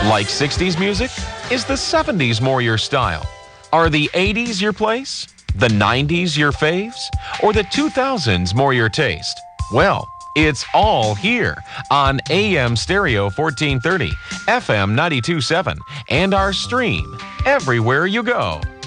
Like 60s music? Is the 70s more your style? Are the 80s your place? The 90s your faves? Or the 2000s more your taste? Well, it's all here on AM Stereo 1430, FM 92.7, and our stream everywhere you go.